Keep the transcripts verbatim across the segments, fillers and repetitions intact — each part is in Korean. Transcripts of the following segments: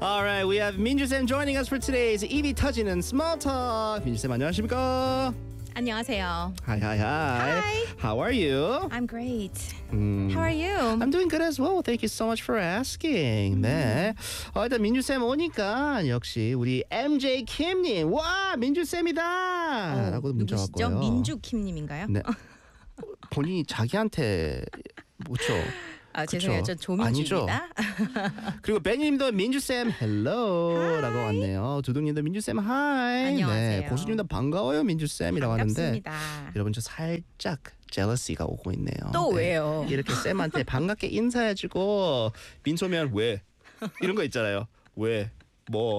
All right, we have 민주 쌤 joining us for today's 입이 터지는 small talk. 민주 쌤 안녕하십니까? 안녕하세요. Hi, hi, hi. Hi. How are you? I'm great. 음, How are you? I'm doing good as well. Thank you so much for asking. 네. 어, 일단 민주 쌤 오니까 역시 우리 엠제이 킴님, 와 민주 쌤이다. 라고 문자 누구시죠? 왔고요. 민주킴님인가요? 네. 본인이 자기한테 뭐죠? 아 죄송해요, 저 조민주입니다. 그리고 베니님도 민주쌤 헬로라고 왔네요. 두둥님도 민주쌤 하이. 안녕하세요. 네, 고수님도 반가워요 민주쌤이라고 하는데 반갑습니다. 여러분 저 살짝 젤러시가 오고 있네요. 또 네. 왜요? 이렇게 쌤한테 반갑게 인사해주고 민소면 왜? 이런 거 있잖아요. 왜? 뭐?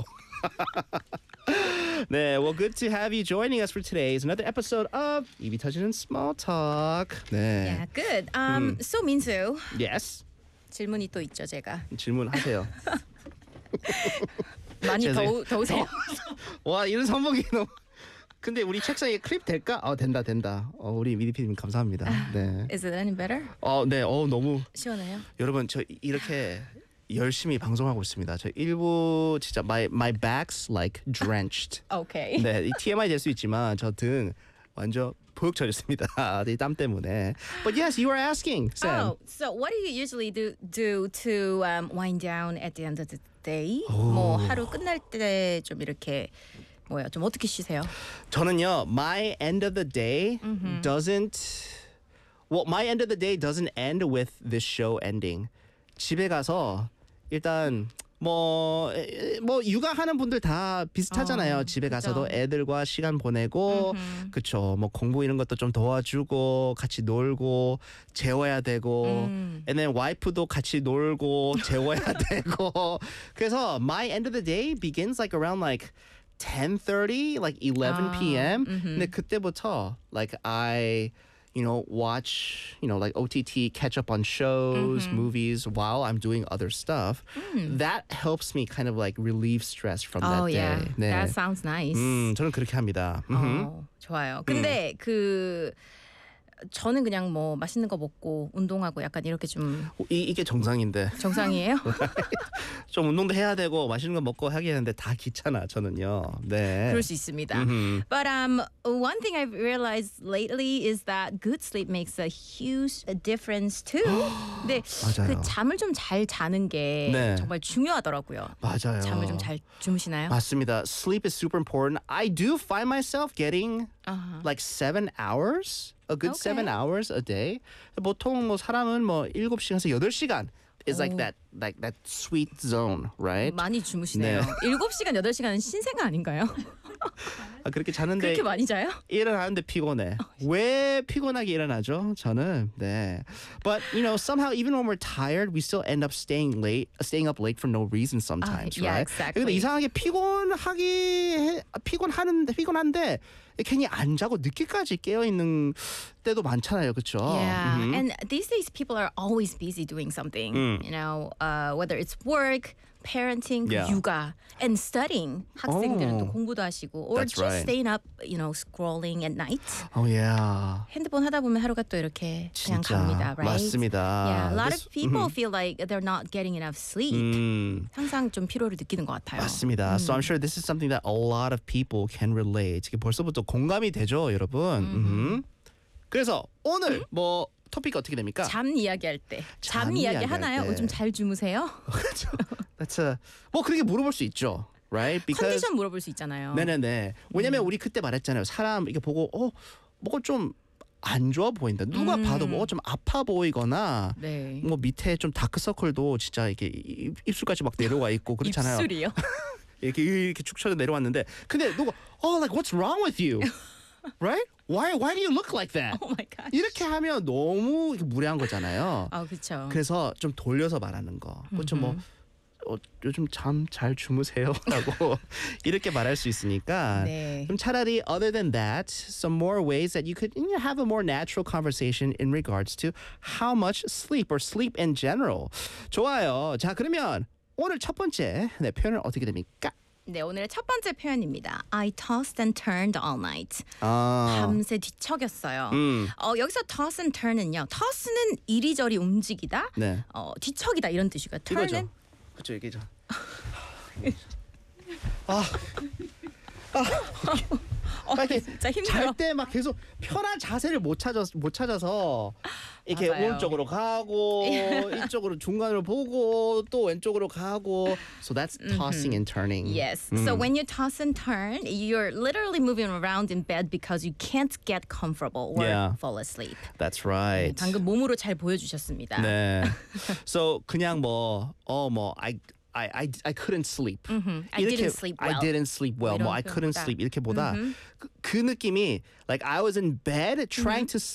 네, well, good to have you joining us for today's another episode of 입이 터지는 Small Talk. 네, Yeah, good. Um, so 민수 yes. 질문이 또 있죠, 제가. 질문하세요. 많이 죄송해요. 더우, 더우세요? 와, 이런 선물이 너무. 근데 우리 책상에 클립 될까? 어, 된다, 된다. 어, 우리 미디피님 감사합니다. 네. Is it any better? 어, 네, 어, 너무. 시원해요? 여러분, 저 이렇게 열심히 방송하고 있습니다. 저 일부 진짜 my my back's like drenched. Okay. 네, 이 티엠아이 될 수 있지만 저 등 완전 푹 젖었습니다. 이 땀 때문에. But yes, you were asking, Sam. Oh, so what do you usually do do to um, wind down at the end of the day? 뭐 하루 끝날 때 좀 이렇게 뭐야, 좀 어떻게 쉬세요? 저는요, my end of the day doesn't. Well, my end of the day doesn't end with this show ending. 집에 가서 일단 뭐 뭐 육아하는 분들 다 비슷하잖아요. 어, 집에 가서도 그죠. 애들과 시간 보내고 그쵸. 뭐 공부 이런 것도 좀 도와주고 같이 놀고 재워야 되고 음. and then 와이프도 같이 놀고 재워야 되고 그래서 my end of the day begins like around like ten thirty like eleven p.m. 근데 그때부터 like I you know, watch, you know, like O T T, catch up on shows, movies while I'm doing other stuff. That helps me kind of like relieve stress from that Oh day. yeah, 네. that sounds nice. 음, 저는 그렇게 합니다. 음흠. 어, 좋아요. 근데 그 저는 그냥 뭐 맛있는 거 먹고 운동하고 약간 이렇게 좀 이, 이게 정상인데 정상이에요? 좀 운동도 해야 되고 맛있는 거 먹고 하긴 하는데 다 귀찮아 저는요. 네. 그럴 수 있습니다. But um, one thing I've realized lately is that good sleep makes a huge difference too. 근데 맞아요. 그 잠을 좀 잘 자는 게 네. 정말 중요하더라고요. 맞아요. 잠을 좀 잘 주무시나요? 맞습니다. Sleep is super important. I do find myself getting Uh-huh. like seven hours, a good Okay. seven hours a day. 보통 뭐 사람은 뭐 일곱 시간에서 여덟 시간 is like 오. that like that sweet zone, right? 많이 주무시네요. 네. 일곱 시간, 여덟 시간은 신생 아닌가요? 아, 그렇게 자는데 그렇게 많이 자요? 일어나는데 피곤해. 왜 피곤하게 일어나죠? 저는 네. But you know, somehow even when we're tired, we still end up staying late, staying up late for no reason sometimes, yeah, right? exactly. 근데 이상하게 피곤하기 해- 피곤하는데 피곤한데 괜히 안 자고 늦게까지 깨어 있는 때도 많잖아요, 그렇죠? Yeah, and these days people are always busy doing something. You know, uh, whether it's work, parenting, Yeah. 육아, and studying. 학생들은 또 Oh. 공부도 하시고, or That's just right. staying up, you know, scrolling at night. Oh yeah. 핸드폰 하다 보면 하루가 또 이렇게 그냥 진짜 갑니다, right? 맞습니다. Yeah, a lot This- of people feel like they're not getting enough sleep. 음. 항상 좀 피로를 느끼는 것 같아요. 맞습니다. So I'm sure this is something that a lot of people can relate. 이게 벌써부터 공감이 되죠, 여러분. 음. 그래서 오늘 뭐 토픽 어떻게 됩니까? 잠 이야기할 때, 잠, 잠 이야기 이야기할 하나요? 때. 요즘 잘 주무세요? 그렇죠. That's a 뭐 그렇게 물어볼 수 있죠, right? Because 컨디션 물어볼 수 있잖아요. 네네네. 왜냐면 우리 그때 말했잖아요. 사람 이렇게 보고 어 뭐가 좀 안 좋아 보인다. 누가 봐도 뭐가 좀 아파 보이거나 네. 뭐 밑에 좀 다크서클도 진짜 이렇게 입- 입술까지 막 내려와 있고 그렇잖아요. 입술이요? 이렇게 이렇게 축 처져 내려왔는데 근데 누가 oh like what's wrong with you, right? Why why do you look like that? Oh my god. 이렇게 하면 너무 무례한 거잖아요. 아 그렇죠. 그래서 좀 돌려서 말하는 거. 그렇죠 뭐 어, 요즘 잠 잘 주무세요라고 이렇게 말할 수 있으니까 네. 그럼 차라리 other than that, some more ways that you could you know, have a more natural conversation in regards to how much sleep or sleep in general. 좋아요. 자 그러면 오늘 첫 번째 네, 표현은 어떻게 됩니까? 네, 오늘의 첫 번째 표현입니다. I tossed and turned all night. 아, 밤새 뒤척였어요. 음. 어, 여기서 toss and turn은요. toss는 이리저리 움직이다. 네. 어, 뒤척이다 이런 뜻이고요. turn은 이거죠. 그렇죠, 이게죠. 아, 어, 막 이렇게 진짜 힘들어. 잘 때 막 계속 편한 자세를 못 찾아 못 찾아서 이렇게 맞아요. 오른쪽으로 가고 이쪽으로 중간으로 보고 또 왼쪽으로 가고. So that's tossing and turning. Yes. So when you toss and turn, you're literally moving around in bed because you can't get comfortable or Yeah. fall asleep. That's right. 방금 몸으로 잘 보여주셨습니다. 네. So 그냥 뭐 어 뭐 I I I I couldn't sleep. I didn't sleep well. I didn't sleep well. 이런 뭐 I couldn't 표현보다. sleep 이렇게보다 그, 그 느낌이 like I was in bed trying to